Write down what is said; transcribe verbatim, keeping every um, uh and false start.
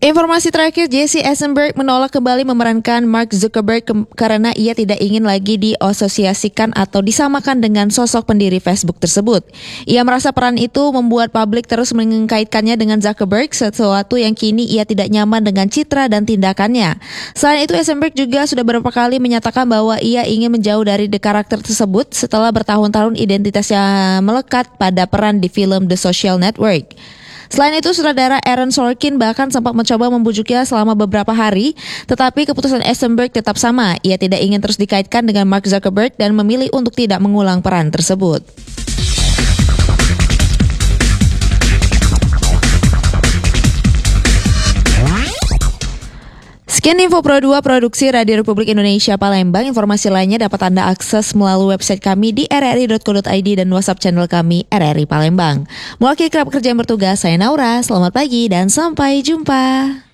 Informasi terakhir, Jesse Eisenberg menolak kembali memerankan Mark Zuckerberg ke- karena ia tidak ingin lagi diasosiasikan atau disamakan dengan sosok pendiri Facebook tersebut. Ia merasa peran itu membuat publik terus mengkaitkannya dengan Zuckerberg, sesuatu yang kini ia tidak nyaman dengan citra dan tindakannya. Selain itu, Eisenberg juga sudah beberapa kali menyatakan bahwa ia ingin menjauh dari the karakter tersebut setelah bertahun-tahun identitasnya melekat pada peran di film The Social Network. Selain itu, sutradara Aaron Sorkin bahkan sempat mencoba membujuknya selama beberapa hari, tetapi keputusan Eisenberg tetap sama. Ia tidak ingin terus dikaitkan dengan Mark Zuckerberg dan memilih untuk tidak mengulang peran tersebut. Sekian info Pro dua Produksi Radio Republik Indonesia Palembang. Informasi lainnya dapat Anda akses melalui website kami di r r i dot co dot i d dan WhatsApp channel kami R R I Palembang. Mewakili kerap kerja yang bertugas, saya Naura. Selamat pagi dan sampai jumpa.